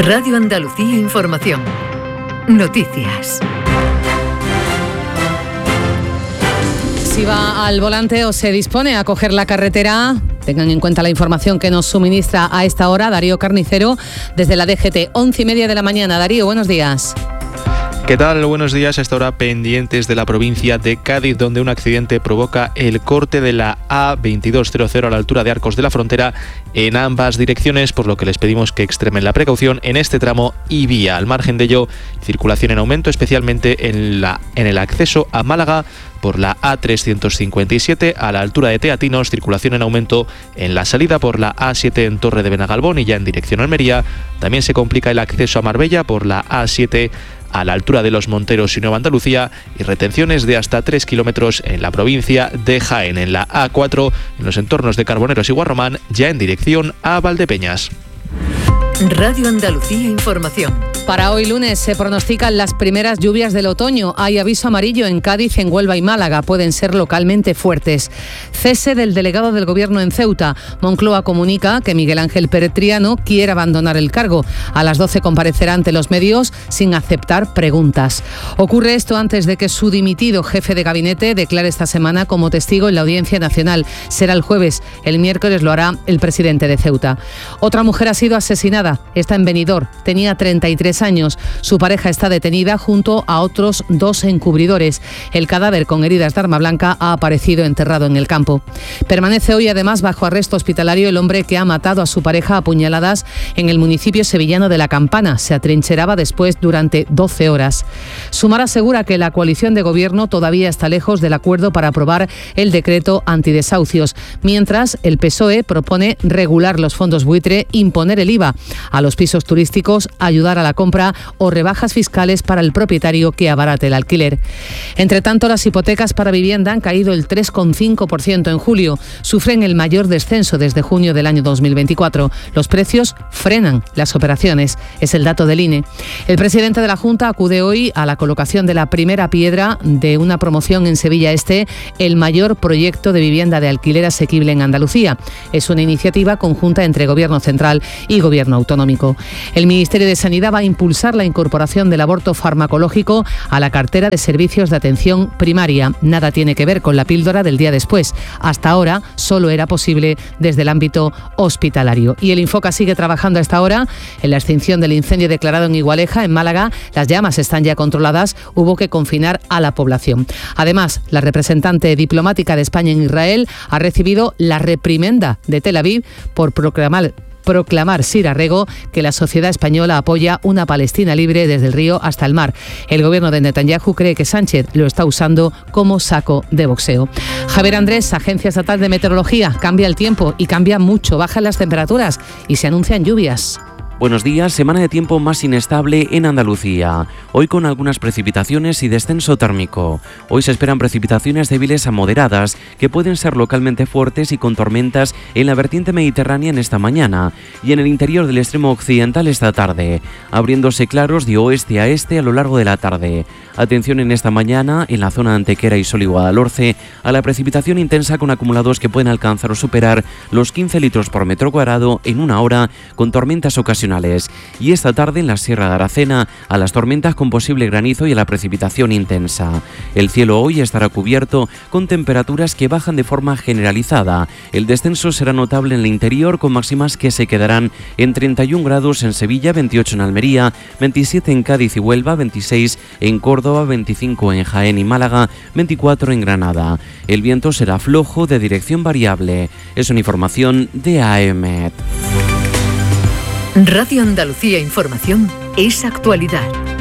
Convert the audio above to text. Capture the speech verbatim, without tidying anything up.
Radio Andalucía Información. Noticias. Si va al volante o se dispone a coger la carretera, tengan en cuenta la información que nos suministra a esta hora Darío Carnicero desde la D G T, once y media de la mañana. Darío, buenos días. ¿Qué tal? Buenos días. A esta hora pendientes de la provincia de Cádiz, donde un accidente provoca el corte de la A veintidós cero a la altura de Arcos de la Frontera en ambas direcciones, por lo que les pedimos que extremen la precaución en este tramo y vía. Al margen de ello, circulación en aumento, especialmente en, la, en el acceso a Málaga por la A trescientos cincuenta y siete a la altura de Teatinos, circulación en aumento en la salida por la A siete en Torre de Benagalbón y ya en dirección a Almería. También se complica el acceso a Marbella por la A siete a la altura de Los Monteros y Nueva Andalucía, y retenciones de hasta tres kilómetros en la provincia de Jaén. En la A cuatro, en los entornos de Carboneros y Guarromán, ya en dirección a Valdepeñas. Radio Andalucía Información. Para hoy lunes se pronostican las primeras lluvias del otoño. Hay aviso amarillo en Cádiz, en Huelva y Málaga. Pueden ser localmente fuertes. Cese del delegado del Gobierno en Ceuta. Moncloa comunica que Miguel Ángel Pérez Triano quiere abandonar el cargo. A las doce comparecerá ante los medios sin aceptar preguntas. Ocurre esto antes de que su dimitido jefe de gabinete declare esta semana como testigo en la Audiencia Nacional. Será el jueves. El miércoles lo hará el presidente de Ceuta. Otra mujer ha sido asesinada. Está en Benidorm. Tenía treinta y tres años. Su pareja está detenida junto a otros dos encubridores. El cadáver con heridas de arma blanca ha aparecido enterrado en el campo. Permanece hoy además bajo arresto hospitalario el hombre que ha matado a su pareja a puñaladas en el municipio sevillano de La Campana. Se atrincheraba después durante doce horas. Sumar asegura que la coalición de gobierno todavía está lejos del acuerdo para aprobar el decreto antidesahucios, mientras el P S O E propone regular los fondos buitre, imponer el I V A a los pisos turísticos, ayudar a la compra o rebajas fiscales para el propietario que abarate el alquiler. Entre tanto, las hipotecas para vivienda han caído el tres coma cinco por ciento en julio. Sufren el mayor descenso desde junio del año dos mil veinticuatro. Los precios frenan las operaciones. Es el dato del I N E. El presidente de la Junta acude hoy a la colocación de la primera piedra de una promoción en Sevilla Este, el mayor proyecto de vivienda de alquiler asequible en Andalucía. Es una iniciativa conjunta entre Gobierno Central y Gobierno Autonómico. El Ministerio de Sanidad va a impulsar la incorporación del aborto farmacológico a la cartera de servicios de atención primaria. Nada tiene que ver con la píldora del día después. Hasta ahora solo era posible desde el ámbito hospitalario. Y el Infoca sigue trabajando a esta hora en la extinción del incendio declarado en Igualeja, en Málaga. Las llamas están ya controladas. Hubo que confinar a la población. Además, la representante diplomática de España en Israel ha recibido la reprimenda de Tel Aviv por proclamar proclamar Sir Arrego que la sociedad española apoya una Palestina libre desde el río hasta el mar. El gobierno de Netanyahu cree que Sánchez lo está usando como saco de boxeo. Javier Andrés, Agencia Estatal de Meteorología. Cambia el tiempo y cambia mucho. Bajan las temperaturas y se anuncian lluvias. Buenos días, semana de tiempo más inestable en Andalucía. Hoy con algunas precipitaciones y descenso térmico. Hoy se esperan precipitaciones débiles a moderadas, que pueden ser localmente fuertes y con tormentas en la vertiente mediterránea en esta mañana y en el interior del extremo occidental esta tarde, abriéndose claros de oeste a este a lo largo de la tarde. Atención en esta mañana, en la zona de Antequera y Sol y Guadalhorce, a la precipitación intensa con acumulados que pueden alcanzar o superar los quince litros por metro cuadrado en una hora, con tormentas ocasionales. Y esta tarde en la Sierra de Aracena a las tormentas con posible granizo y a la precipitación intensa. El cielo hoy estará cubierto con temperaturas que bajan de forma generalizada. El descenso será notable en el interior con máximas que se quedarán en treinta y un grados en Sevilla, veintiocho en Almería, veintisiete en Cádiz y Huelva, veintiséis en Córdoba, veinticinco en Jaén y Málaga, veinticuatro en Granada. El viento será flojo de dirección variable. Es una información de A E M E T. Radio Andalucía Información es actualidad.